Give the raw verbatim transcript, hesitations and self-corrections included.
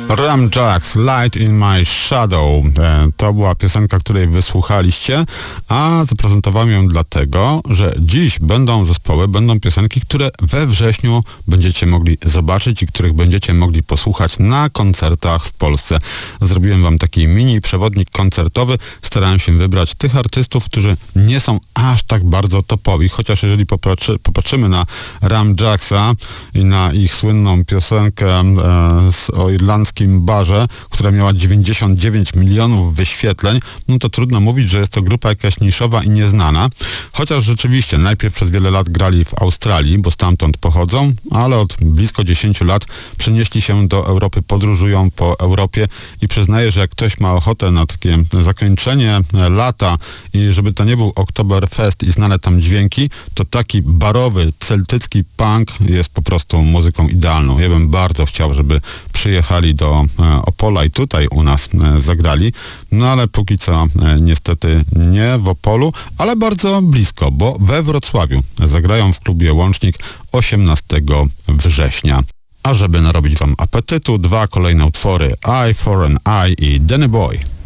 Ram Jacks, Light in My Shadow. To była piosenka, której wysłuchaliście, a zaprezentowałem ją dlatego, że dziś będą zespoły, będą piosenki, które we wrześniu będziecie mogli zobaczyć i których będziecie mogli posłuchać na koncertach w Polsce. Zrobiłem wam taki mini przewodnik koncertowy. Starałem się wybrać tych artystów, którzy nie są aż tak bardzo topowi, chociaż jeżeli popatrzy, popatrzymy na Ram Jacksa i na ich słynną piosenkę e, z, o irlandzkim barze, która miała dziewięćdziesiąt dziewięć milionów wyświetleń, no to trudno mówić, że jest to grupa jakaś niszowa i nieznana. Chociaż rzeczywiście najpierw przez wiele lat grali w Australii, bo stamtąd pochodzą, ale od blisko dziesięciu lat przenieśli się do Europy, podróżują po Europie i przyznaję, że jak ktoś ma ochotę na takie zakończenie lata i żeby to nie był Oktoberfest i znane tam dźwięki, to taki barowy, celtycki punk jest po prostu muzyką idealną. Ja bym bardzo chciał, żeby przyjechali do Opola i tutaj u nas zagrali, no ale póki co niestety nie w Opolu, ale bardzo blisko, bo we Wrocławiu zagrają w klubie Łącznik osiemnastego września. A żeby narobić wam apetytu, dwa kolejne utwory, Eye for an Eye i Danny Boy.